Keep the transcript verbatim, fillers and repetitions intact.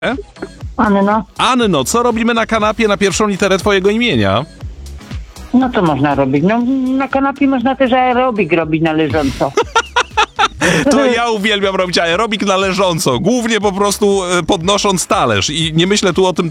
Anno. Anno, co robimy na kanapie na pierwszą literę twojego imienia? No co można robić? No na kanapie można też aerobik robić na leżąco. To ja uwielbiam robić aerobik na leżąco, głównie po prostu e, podnosząc talerz i nie myślę tu o tym